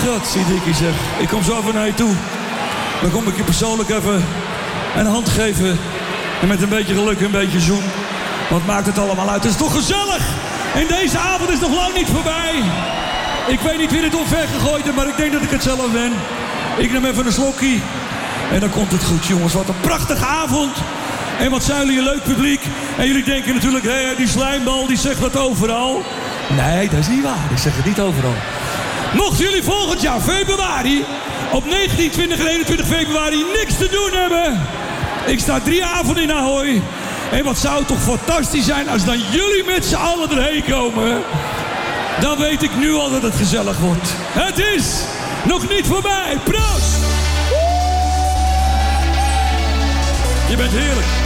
God, zie Dikkie zeg. Ik kom zo even naar je toe. Dan kom ik je persoonlijk even een hand geven. En met een beetje geluk een beetje zoen. Wat maakt het allemaal uit? Het is toch gezellig? En deze avond is nog lang niet voorbij. Ik weet niet wie dit omver gegooid heeft, maar ik denk dat ik het zelf ben. Ik neem even een slokje. En dan komt het goed, jongens. Wat een prachtige avond. En wat zijn jullie een leuk publiek. En jullie denken natuurlijk, hé, die slijmbal, die zegt dat overal. Nee, dat is niet waar. Ik zeg het niet overal. Mochten jullie volgend jaar, februari, op 19, 20 en 21 februari niks te doen hebben. Ik sta 3 avonden in Ahoy. En wat zou het toch fantastisch zijn als dan jullie met z'n allen erheen komen. Dan weet ik nu al dat het gezellig wordt. Het is nog niet voorbij. Proost! Je bent heerlijk.